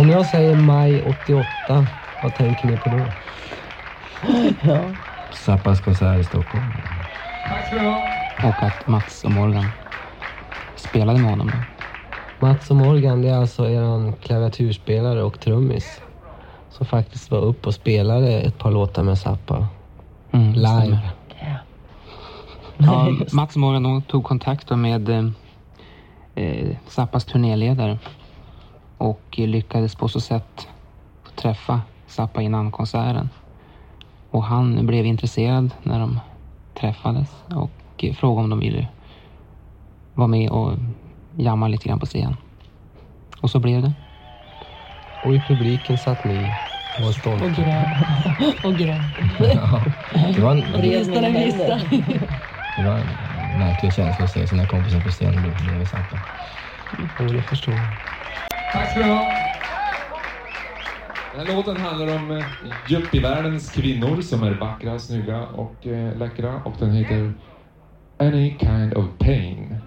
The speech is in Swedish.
Om jag säger maj 88, vad tänker ni på då? Ja. Zappas konsert i Stockholm. Tack ska du ha. Och att Mats och Morgan spelade med honom då. Mats och Morgan, det är alltså eran klaviaturspelare och trummis som faktiskt var upp och spelade ett par låtar med Zappa live. Ja, Mats och Morgan tog kontakt då med Zappas turnéledare och lyckades på så sätt träffa Zappa innan konserten. Och han blev intresserad när de träffades och frågade om de ville vara med och jamma lite grann på scen. Och så blev det. Och i publiken satt ni och var stolta. Och grön. Ja, det var en märklig känsla att se sina kompisar på scenen bredvid Zappa. Och det förstår jag. Tack ska du ha. Den här låten handlar om yuppie-världens kvinnor som är vackra, snygga och läckra. Och den heter Any Kind of Pain.